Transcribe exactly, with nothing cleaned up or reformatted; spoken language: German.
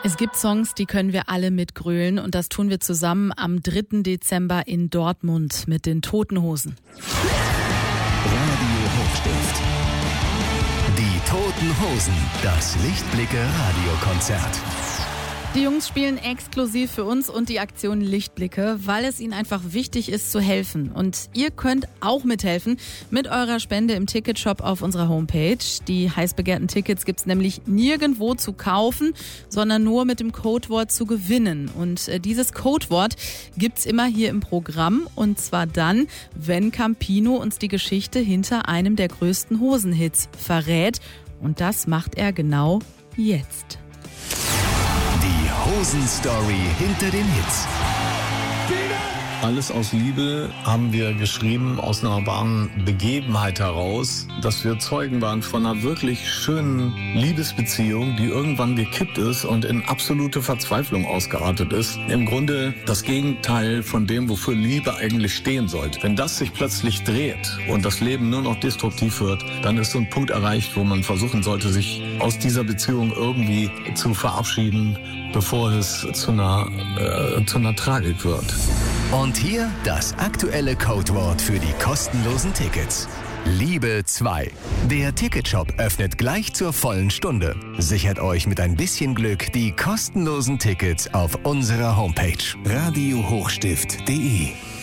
Es gibt Songs, die können wir alle mitgrölen und das tun wir zusammen am dritten Dezember in Dortmund mit den Toten Hosen. Radio Hochstift. Die Toten Hosen, das Lichtblicke-Radiokonzert. Die Jungs spielen exklusiv für uns und die Aktion Lichtblicke, weil es ihnen einfach wichtig ist zu helfen. Und ihr könnt auch mithelfen mit eurer Spende im Ticketshop auf unserer Homepage. Die heiß begehrten Tickets gibt's nämlich nirgendwo zu kaufen, sondern nur mit dem Codewort zu gewinnen. Und äh, dieses Codewort gibt's immer hier im Programm und zwar dann, wenn Campino uns die Geschichte hinter einem der größten Hosenhits verrät. Und das macht er genau jetzt. Hosen-Story hinter den Hits. Alles aus Liebe haben wir geschrieben, aus einer wahren Begebenheit heraus, dass wir Zeugen waren von einer wirklich schönen Liebesbeziehung, die irgendwann gekippt ist und in absolute Verzweiflung ausgeartet ist. Im Grunde das Gegenteil von dem, wofür Liebe eigentlich stehen sollte. Wenn das sich plötzlich dreht und das Leben nur noch destruktiv wird, dann ist so ein Punkt erreicht, wo man versuchen sollte, sich aus dieser Beziehung irgendwie zu verabschieden, bevor es zu einer, äh, zu einer Tragik wird. Und hier das aktuelle Codewort für die kostenlosen Tickets. Liebe zwei. Der Ticketshop öffnet gleich zur vollen Stunde. Sichert euch mit ein bisschen Glück die kostenlosen Tickets auf unserer Homepage radio hochstift punkt de.